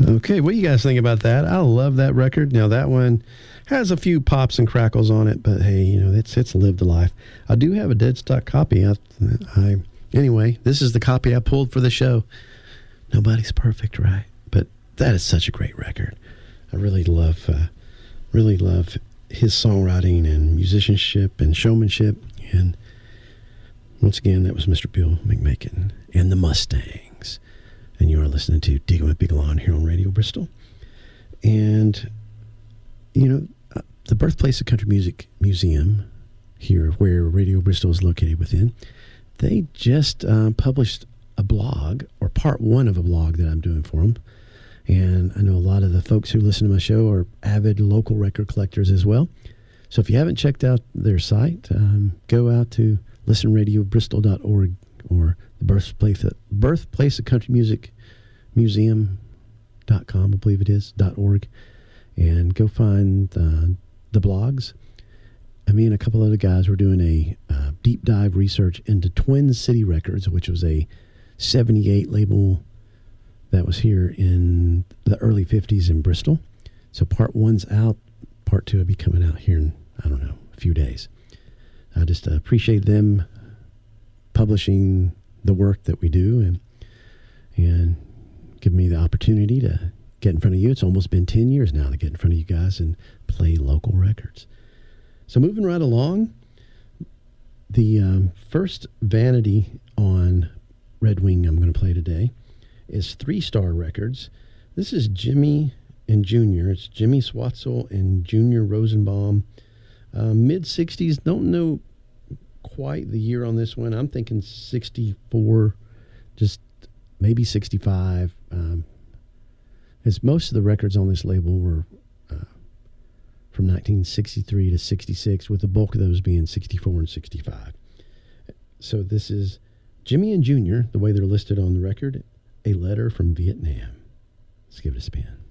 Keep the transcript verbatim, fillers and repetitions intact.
Okay, what do you guys think about that? I love that record. Now, that one has a few pops and crackles on it, but hey, you know, it's it's lived a life. I do have a dead stock copy. I, I Anyway, this is the copy I pulled for the show. Nobody's perfect, right? But that is such a great record. I really love, uh, really love his songwriting and musicianship and showmanship. And once again, that was Mister Bill McMakin and the Mustangs. And you are listening to Digging with Big Lon here on Radio Bristol. And, you know, uh, the Birthplace of Country Music Museum here, where Radio Bristol is located within, they just uh, published a blog, or part one of a blog that I'm doing for them. And I know a lot of the folks who listen to my show are avid local record collectors as well. So if you haven't checked out their site, um, go out to listen radio bristol dot org or the birthplace, birthplace of country music museum dot com, I believe it is, .org, and go find uh, the blogs. I mean, a couple other guys were doing a uh, deep dive research into Twin City Records, which was a seventy-eight label that was here in the early fifties in Bristol. So part one's out. Part two will be coming out here in, I don't know, a few days. I just uh, appreciate them publishing the work that we do and and giving me the opportunity to get in front of you. It's almost been ten years now to get in front of you guys and play local records. So moving right along, the um, first Vanity on Red Wing I'm going to play today is Three Star Records. This is Jimmy and Junior. It's Jimmy Swatzel and Junior Rosenbaum. Uh, mid-sixties. Don't know quite the year on this one. I'm thinking sixty-four, just maybe sixty-five. Um, as most of the records on this label were uh, from nineteen sixty-three to sixty-six, with the bulk of those being sixty-four and sixty-five. So this is Jimmy and Junior, the way they're listed on the record, A Letter from Vietnam. Let's give it a spin.